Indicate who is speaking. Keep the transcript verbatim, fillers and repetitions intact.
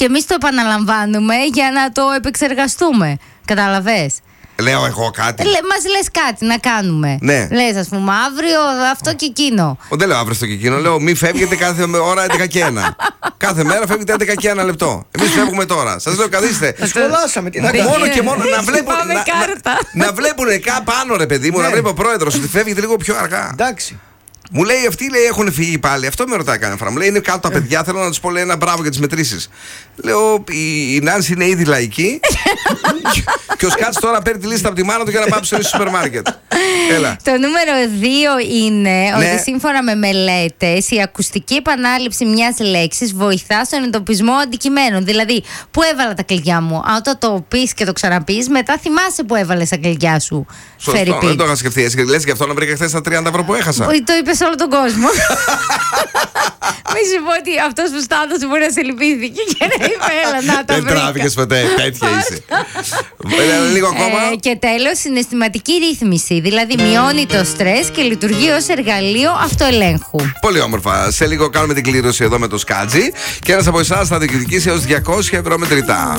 Speaker 1: και εμείς το επαναλαμβάνουμε για να το επεξεργαστούμε. Κατάλαβες?
Speaker 2: Λέω εγώ κάτι.
Speaker 1: Λε, μας λες κάτι να κάνουμε.
Speaker 2: Ναι.
Speaker 1: Λες, ας πούμε, αύριο αυτό και εκείνο.
Speaker 2: Ο, δεν λέω αύριο αυτό και εκείνο. Λέω μη φεύγετε κάθε ώρα έντεκα και ένα. Κάθε μέρα φεύγετε έντεκα και ένα λεπτό. Εμείς φεύγουμε τώρα. Σας λέω, καθίστε.
Speaker 3: Σχολάσαμε. Τι να κάνουμε.
Speaker 2: Μόνο και μόνο να βλέπουν.
Speaker 1: Πάμε
Speaker 2: να,
Speaker 1: κάρτα.
Speaker 2: να, να βλέπουν κάπου πάνω, ρε παιδί μου,
Speaker 3: Ναι.
Speaker 2: να βλέπει ο πρόεδρος ότι φεύγετε λίγο πιο αργά.
Speaker 3: Εντάξει.
Speaker 2: Μου λέει αυτοί λέει, έχουν φύγει πάλι. Αυτό με ρωτάει κανένα φορά. Μου λέει είναι κάτω τα παιδιά. Θέλω να του πω λέει, ένα μπράβο για τις μετρήσεις. Λέω η, η Νάνση είναι ήδη λαϊκή. Και ο Σκάτς τώρα παίρνει τη λίστα από τη μάνα του για να πάει στο σούπερ μάρκετ. Έλα.
Speaker 1: Το νούμερο δύο είναι
Speaker 2: Ναι.
Speaker 1: ότι σύμφωνα με μελέτες η ακουστική επανάληψη μιας λέξης βοηθά στον εντοπισμό αντικειμένων. Δηλαδή, πού έβαλα τα κλειδιά μου. Αν το, το πεις και το ξαναπείς, μετά θυμάσαι που έβαλες τα κλειδιά σου.
Speaker 2: Σωστό, δεν το είχα σκεφτεί έτσι. Λες γι' αυτό να βρήκα χθες τα τριάντα ευρώ που έχασα.
Speaker 1: Το είπε σε όλο τον κόσμο. Μη σου πω ότι αυτός που στάδωσε μπορεί να σε λυπήθηκε και να είπε έλα να το
Speaker 2: Δεν
Speaker 1: βρήκα.
Speaker 2: τράβηκες ποτέ, τέτοια είσαι. Λίγο ακόμα.
Speaker 1: Ε, και τέλος, συναισθηματική ρύθμιση. Δηλαδή, μειώνει το στρες και λειτουργεί ως εργαλείο αυτοελέγχου.
Speaker 2: Πολύ όμορφα. Σε λίγο κάνουμε την κλήρωση εδώ με το Σκάτζι. Και ένας από εσάς θα διεκδικήσει έως διακόσια ευρώ μετρητά.